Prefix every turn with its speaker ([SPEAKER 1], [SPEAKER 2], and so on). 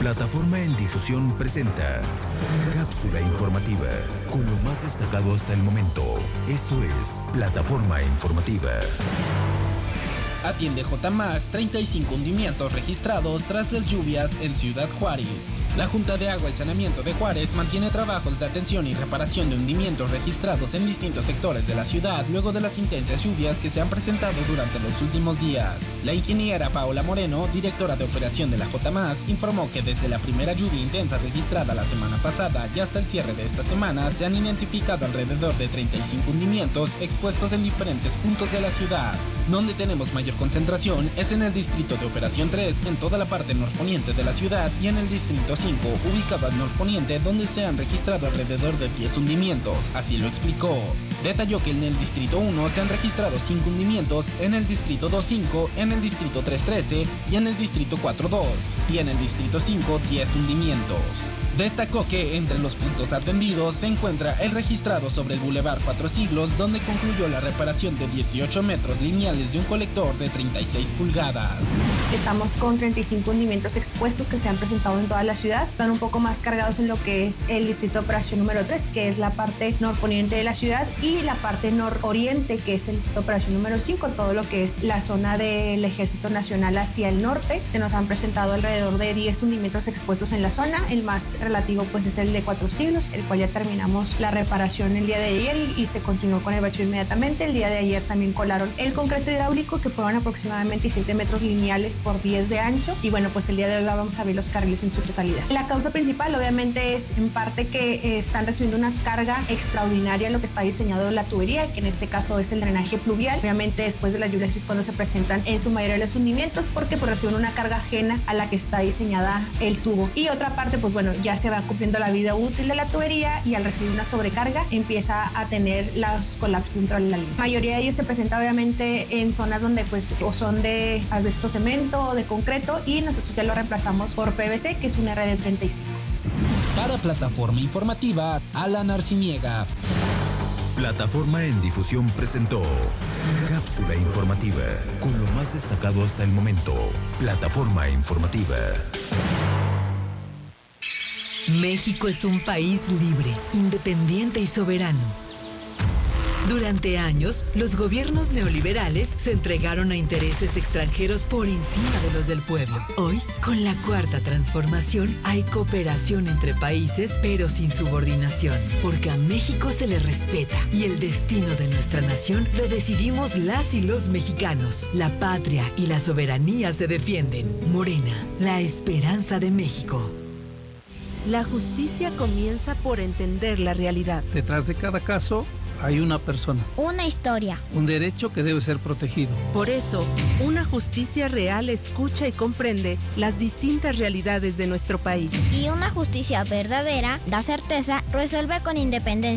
[SPEAKER 1] Plataforma en Difusión presenta Cápsula Informativa, con lo más destacado hasta el momento. Esto es Plataforma Informativa.
[SPEAKER 2] Atiende JMás 35 hundimientos registrados tras las lluvias en Ciudad Juárez. La Junta de Agua y Saneamiento de Juárez mantiene trabajos de atención y reparación de hundimientos registrados en distintos sectores de la ciudad luego de las intensas lluvias que se han presentado durante los últimos días. La ingeniera Paola Moreno, directora de operación de la JMás, informó que desde la primera lluvia intensa registrada la semana pasada y hasta el cierre de esta semana se han identificado alrededor de 35 hundimientos expuestos en diferentes puntos de la ciudad. Donde tenemos mayor concentración es en el distrito de Operación 3, en toda la parte norponiente de la ciudad, y en el distrito 5, ubicado al norponiente, donde se han registrado alrededor de 10 hundimientos, así lo explicó. Detalló que en el distrito 1 se han registrado 5 hundimientos, en el distrito 2-5, en el distrito 3-13 y en el distrito 4-2, y en el distrito 5 10 hundimientos. Destacó que entre los puntos atendidos se encuentra el registrado sobre el Boulevard Cuatro Siglos, donde concluyó la reparación de 18 metros lineales de un colector de 36 pulgadas.
[SPEAKER 3] Estamos con 35 hundimientos expuestos que se han presentado en toda la ciudad. Están un poco más cargados en lo que es el distrito de operación número 3, que es la parte norponiente de la ciudad, y la parte nororiente, que es el distrito de operación número 5, todo lo que es la zona del Ejército Nacional hacia el norte. Se nos han presentado alrededor de 10 hundimientos expuestos en la zona. El más relativo pues es el de Cuatro Siglos, el cual ya terminamos la reparación el día de ayer y se continuó con el bacheo inmediatamente. El día de ayer también colaron el concreto hidráulico, que fueron aproximadamente 7 metros lineales por 10 de ancho, y bueno, pues el día de hoy vamos a ver los carriles en su totalidad. La causa principal obviamente es en parte que están recibiendo una carga extraordinaria en lo que está diseñado la tubería, que en este caso es el drenaje pluvial. Obviamente después de las lluvias es cuando se presentan en su mayoría los hundimientos, porque pues reciben una carga ajena a la que está diseñada el tubo. Y otra parte, pues bueno, ya se va cumpliendo la vida útil de la tubería, y al recibir una sobrecarga empieza a tener los colapsos dentro de la línea. La mayoría de ellos se presenta obviamente en zonas donde pues o son de asbesto cemento o de concreto, y nosotros ya lo reemplazamos por PVC, que es un RD35.
[SPEAKER 2] Para Plataforma Informativa, Alan Arciniega.
[SPEAKER 1] Plataforma en Difusión presentó Cápsula Informativa, con lo más destacado hasta el momento. Plataforma Informativa.
[SPEAKER 4] México es un país libre, independiente y soberano. Durante años, los gobiernos neoliberales se entregaron a intereses extranjeros por encima de los del pueblo. Hoy, con la Cuarta Transformación, hay cooperación entre países, pero sin subordinación, porque a México se le respeta y el destino de nuestra nación lo decidimos las y los mexicanos. La patria y la soberanía se defienden. Morena, la esperanza de México.
[SPEAKER 5] La justicia comienza por entender la realidad.
[SPEAKER 6] Detrás de cada caso hay una persona.
[SPEAKER 7] Una historia.
[SPEAKER 6] Un derecho que debe ser protegido.
[SPEAKER 5] Por eso, una justicia real escucha y comprende las distintas realidades de nuestro país.
[SPEAKER 7] Y una justicia verdadera da certeza, resuelve con independencia.